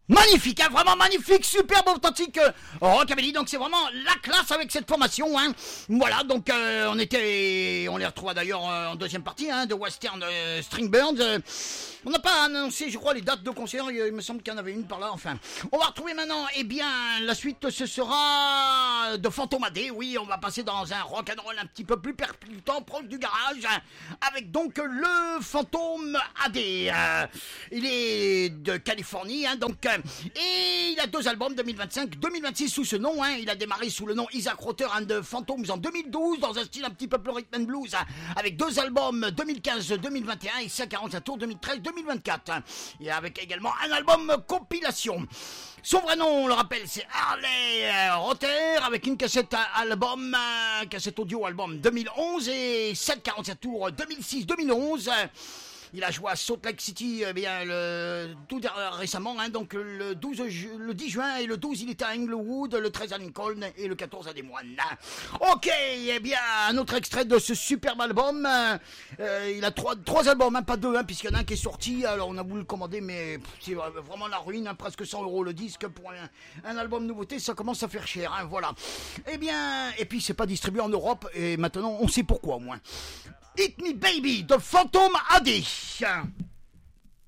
Magnifique, hein, vraiment magnifique, superbe, authentique rockabilly. Donc c'est vraiment la classe avec cette formation, hein. Voilà, donc on les retrouva d'ailleurs en deuxième partie, hein, de Western String Birds. On n'a pas annoncé, je crois, les dates de concert. Il me semble qu'il y en avait une par là. Enfin, on va retrouver maintenant. Eh bien, la suite, ce sera de Phantom AD. Oui, on va passer dans un rock'n'roll un petit peu plus percutant, proche du garage, hein, avec donc le Phantom AD. Il est de Californie, hein, donc. Et il a 2 albums, 2025, 2026 sous ce nom, hein. Il a démarré sous le nom Isaac Rotter and the Phantoms en 2012 dans un style un petit peu plus rhythm and blues, hein, avec 2 albums 2015-2021 et 145 tours 2013-2024, hein, et avec également un album compilation. Son vrai nom, on le rappelle, c'est Harley Rotter, avec une cassette album, cassette audio album 2011 et 747 tours 2006-2011. Il a joué à Salt Lake City tout récemment, hein, donc le 10 juin et le 12 il était à Inglewood, le 13 à Lincoln et le 14 à Des Moines. Ok, eh bien un autre extrait de ce superbe album. Il a trois albums, hein, pas 2, hein, puisqu'il y en a un qui est sorti. Alors on a voulu le commander, mais c'est vraiment la ruine, hein, presque 100 € le disque pour un album nouveauté, ça commence à faire cher, hein, voilà. Eh bien, et puis c'est pas distribué en Europe et maintenant on sait pourquoi au moins. Hit Me Baby de Phantom AD.